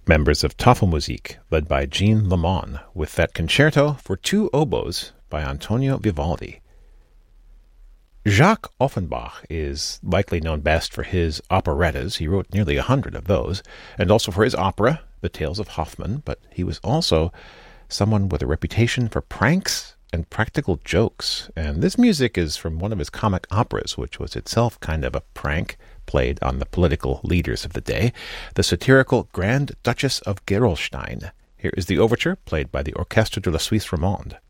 members of Tafelmusik, led by Jean Lemon, with that concerto for two oboes by Antonio Vivaldi. Jacques Offenbach is likely known best for his operettas. He wrote nearly 100 of those, and also for his opera, The Tales of Hoffmann, but he was also someone with a reputation for pranks and practical jokes, and this music is from one of his comic operas, which was itself kind of a prank played on the political leaders of the day, the satirical Grand Duchess of Gerolstein. Here is the overture, played by the Orchestre de la Suisse Romande.